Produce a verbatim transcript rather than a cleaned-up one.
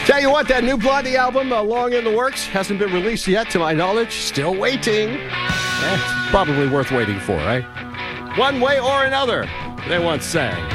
Tell you what, that new Blondie album, uh, long in the works, hasn't been released yet, to my knowledge. Still waiting. That's probably worth waiting for, right? One way or another, they once sang.